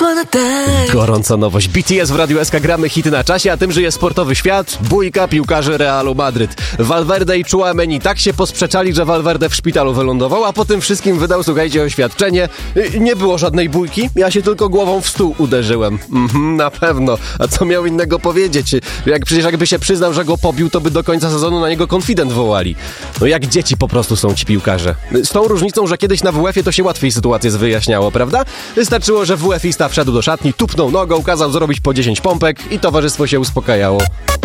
Gorąca nowość. BTS w Radiu SK, gramy hity na czasie, a tym żyje sportowy świat. Bójka piłkarzy Realu Madryt. Valverde i Tchouaméni tak się posprzeczali, że Valverde w szpitalu wylądował, a po tym wszystkim wydał, słuchajcie, oświadczenie. Nie było żadnej bójki, ja się tylko głową w stół uderzyłem. Na pewno. A co miał innego powiedzieć? Przecież jakby się przyznał, że go pobił, to by do końca sezonu na niego konfident wołali. No jak dzieci po prostu są ci piłkarze. Z tą różnicą, że kiedyś na WF-ie to się łatwiej sytuację wyjaśniało, prawda? Wystarczyło, że WF-ista wszedł do szatni, tupnął nogą, kazał zrobić po 10 pompek i towarzystwo się uspokajało.